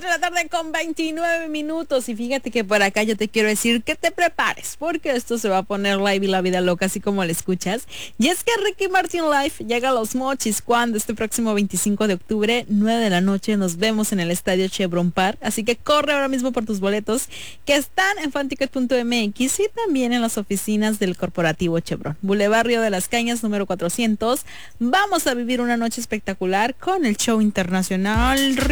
4 de la tarde con 29 minutos. Y fíjate que por acá yo te quiero decir que te prepares, porque esto se va a poner live y la vida loca, así como le escuchas. Y es que Ricky Martin Live llega a Los Mochis cuando este próximo 25 de octubre, 9 de la noche, nos vemos en el estadio Chevron Park. Así que corre ahora mismo por tus boletos, que están en fanticket.mx y también en las oficinas del corporativo Chevron. Boulevard Río de las Cañas, número 400. Vamos a vivir una noche espectacular con el show internacional